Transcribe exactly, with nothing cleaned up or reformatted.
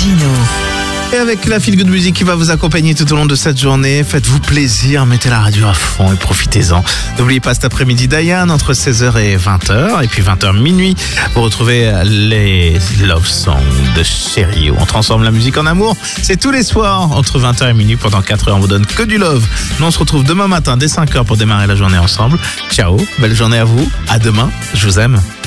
Gino. Et avec la feel good music qui va vous accompagner tout au long de cette journée, faites-vous plaisir, mettez la radio à fond et profitez-en. N'oubliez pas cet après-midi Diane entre seize heures et vingt heures, et puis vingt heures minuit, vous retrouvez les Love Songs de Chérie où on transforme la musique en amour. C'est tous les soirs entre vingt heures et minuit, pendant quatre heures on vous donne que du love. Nous on se retrouve demain matin dès cinq heures pour démarrer la journée ensemble. Ciao, belle journée à vous, à demain, je vous aime.